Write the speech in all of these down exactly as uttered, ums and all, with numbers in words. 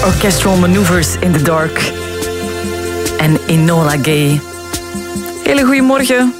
Orchestral Maneuvers in the Dark. En Enola Gay. Hele goeiemorgen.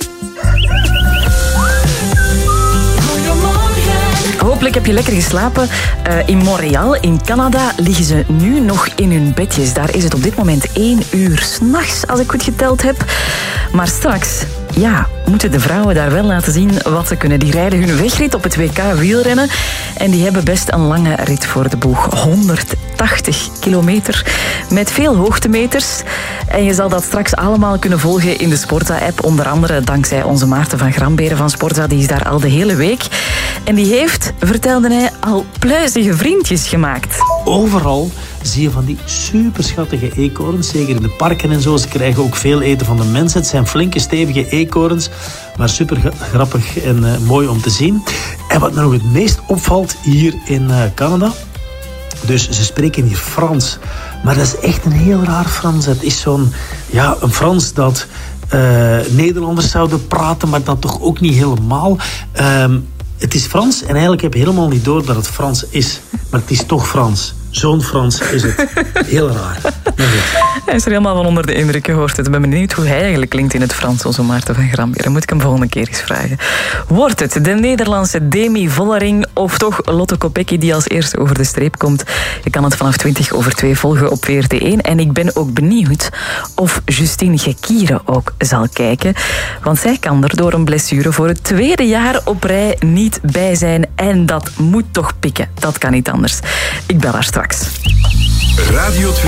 Hopelijk heb je lekker geslapen. Uh, in Montreal, in Canada, liggen ze nu nog in hun bedjes. Daar is het op dit moment één uur 's nachts, als ik goed geteld heb. Maar straks, ja, moeten de vrouwen daar wel laten zien wat ze kunnen. Die rijden hun wegrit op het W K wielrennen. En die hebben best een lange rit voor de boeg. honderdtachtig kilometer met veel hoogtemeters. En je zal dat straks allemaal kunnen volgen in de Sporza-app. Onder andere dankzij onze Maarten van Gramberen van Sporza. Die is daar al de hele week. En die heeft, vertelde hij, al pluizige vriendjes gemaakt. Overal zie je van die superschattige eekhoorns. Zeker in de parken en zo. Ze krijgen ook veel eten van de mensen. Het zijn flinke, stevige eekhoorns. Maar super grappig en uh, mooi om te zien. En wat me nog het meest opvalt hier in uh, Canada. Dus ze spreken hier Frans. Maar dat is echt een heel raar Frans. Het is zo'n ja, een Frans dat uh, Nederlanders zouden praten. Maar dat toch ook niet helemaal. Um, het is Frans en eigenlijk heb je helemaal niet door dat het Frans is. Maar het is toch Frans. Zo'n Frans is het. Heel raar. Hij is er helemaal van onder de indruk gehoord. Ik ben benieuwd hoe hij eigenlijk klinkt in het Frans, onze Maarten van Gramberen. Dan moet ik hem volgende keer eens vragen. Wordt het de Nederlandse Demi Vollering of toch Lotte Kopecky die als eerste over de streep komt? Je kan het vanaf twintig over twee volgen op V R T één. En ik ben ook benieuwd of Justine Gekiere ook zal kijken. Want zij kan er door een blessure voor het tweede jaar op rij niet bij zijn. En dat moet toch pikken. Dat kan niet anders. Ik bel haar straks. Radio twee.